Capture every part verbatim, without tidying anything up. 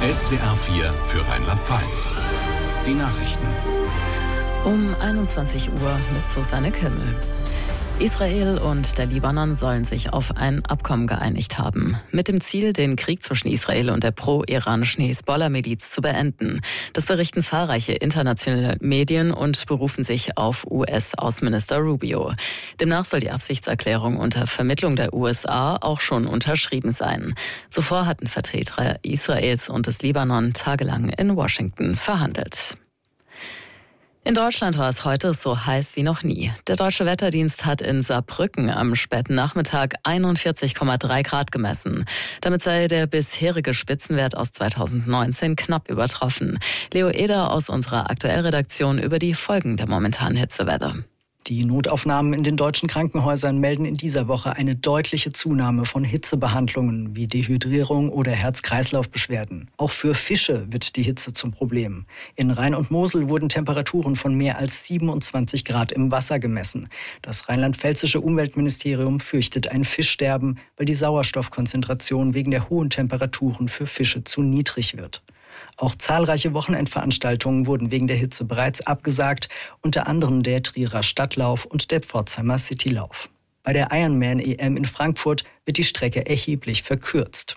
S W R vier für Rheinland-Pfalz. Die Nachrichten. Um einundzwanzig Uhr mit Susanne Kimmel. Israel und der Libanon sollen sich auf ein Abkommen geeinigt haben, mit dem Ziel, den Krieg zwischen Israel und der pro-iranischen Hisbollah-Miliz zu beenden. Das berichten zahlreiche internationale Medien und berufen sich auf U S-Außenminister Rubio. Demnach soll die Absichtserklärung unter Vermittlung der U S A auch schon unterschrieben sein. Zuvor hatten Vertreter Israels und des Libanon tagelang in Washington verhandelt. In Deutschland war es heute so heiß wie noch nie. Der Deutsche Wetterdienst hat in Saarbrücken am späten Nachmittag einundvierzig Komma drei Grad gemessen. Damit sei der bisherige Spitzenwert aus zweitausendneunzehn knapp übertroffen. Leo Eder aus unserer Aktuellredaktion über die Folgen der momentanen Hitzewelle. Die Notaufnahmen in den deutschen Krankenhäusern melden in dieser Woche eine deutliche Zunahme von Hitzebehandlungen wie Dehydrierung oder Herz-Kreislauf-Beschwerden. Auch für Fische wird die Hitze zum Problem. In Rhein und Mosel wurden Temperaturen von mehr als siebenundzwanzig Grad im Wasser gemessen. Das rheinland-pfälzische Umweltministerium fürchtet ein Fischsterben, weil die Sauerstoffkonzentration wegen der hohen Temperaturen für Fische zu niedrig wird. Auch zahlreiche Wochenendveranstaltungen wurden wegen der Hitze bereits abgesagt, unter anderem der Trierer Stadtlauf und der Pforzheimer Citylauf. Bei der Ironman-E M in Frankfurt wird die Strecke erheblich verkürzt.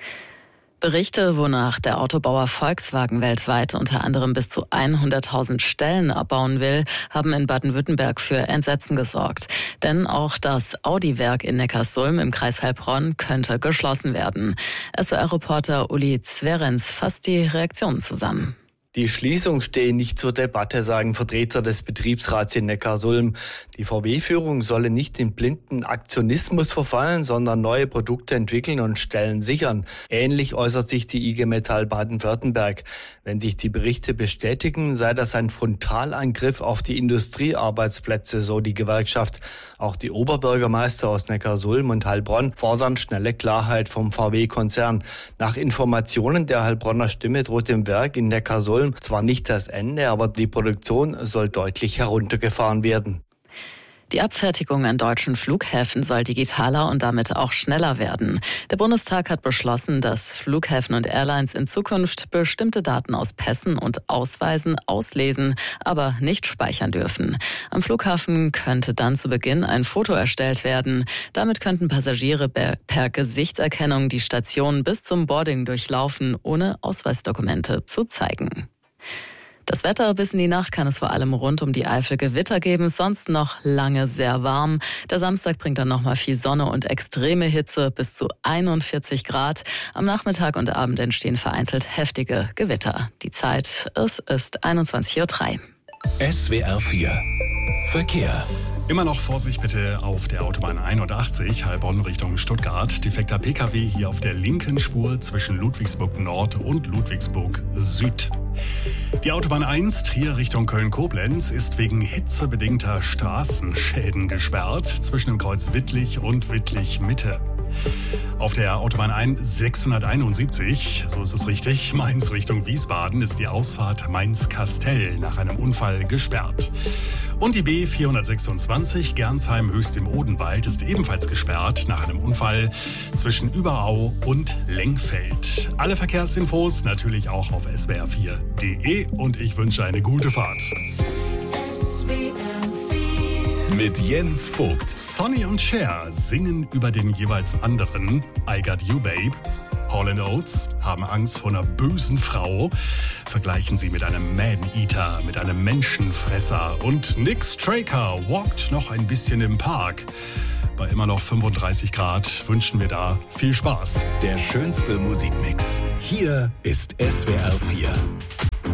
Berichte, wonach der Autobauer Volkswagen weltweit unter anderem bis zu hunderttausend Stellen abbauen will, haben in Baden-Württemberg für Entsetzen gesorgt. Denn auch das Audi-Werk in Neckarsulm im Kreis Heilbronn könnte geschlossen werden. S W R-Reporter Uli Zverenz fasst die Reaktionen zusammen. Die Schließung stehe nicht zur Debatte, sagen Vertreter des Betriebsrats in Neckarsulm. Die V W-Führung solle nicht in blinden Aktionismus verfallen, sondern neue Produkte entwickeln und Stellen sichern. Ähnlich äußert sich die I G Metall Baden-Württemberg. Wenn sich die Berichte bestätigen, sei das ein Frontalangriff auf die Industriearbeitsplätze, so die Gewerkschaft. Auch die Oberbürgermeister aus Neckarsulm und Heilbronn fordern schnelle Klarheit vom V W-Konzern. Nach Informationen der Heilbronner Stimme droht dem Werk in Neckarsulm zwar nicht das Ende, aber die Produktion soll deutlich heruntergefahren werden. Die Abfertigung an deutschen Flughäfen soll digitaler und damit auch schneller werden. Der Bundestag hat beschlossen, dass Flughäfen und Airlines in Zukunft bestimmte Daten aus Pässen und Ausweisen auslesen, aber nicht speichern dürfen. Am Flughafen könnte dann zu Beginn ein Foto erstellt werden. Damit könnten Passagiere per Gesichtserkennung die Station bis zum Boarding durchlaufen, ohne Ausweisdokumente zu zeigen. Das Wetter bis in die Nacht kann es vor allem rund um die Eifel Gewitter geben, sonst noch lange sehr warm. Der Samstag bringt dann nochmal viel Sonne und extreme Hitze bis zu einundvierzig Grad. Am Nachmittag und Abend entstehen vereinzelt heftige Gewitter. Die Zeit, es ist einundzwanzig Uhr drei. S W R vier Verkehr. Immer noch Vorsicht bitte auf der Autobahn einundachtzig, Heilbronn Richtung Stuttgart. Defekter P K W hier auf der linken Spur zwischen Ludwigsburg Nord und Ludwigsburg Süd. Die Autobahn eins, Trier Richtung Köln-Koblenz, ist wegen hitzebedingter Straßenschäden gesperrt zwischen dem Kreuz Wittlich und Wittlich-Mitte. Auf der Autobahn sechshunderteinundsiebzig, so ist es richtig, Mainz Richtung Wiesbaden, ist die Ausfahrt Mainz-Kastell nach einem Unfall gesperrt. Und die B vierhundertsechsundzwanzig, Gernsheim Höchst im Odenwald, ist ebenfalls gesperrt nach einem Unfall zwischen Überau und Lengfeld. Alle Verkehrsinfos natürlich auch auf S W R vier punkt de und ich wünsche eine gute Fahrt. Mit Jens Vogt. Sonny und Cher singen über den jeweils anderen I Got You Babe. Hall and Oates haben Angst vor einer bösen Frau, vergleichen sie mit einem Man-Eater, mit einem Menschenfresser. Und Nick Straker walkt noch ein bisschen im Park. Bei immer noch fünfunddreißig Grad wünschen wir da viel Spaß. Der schönste Musikmix. Hier ist S W R vier.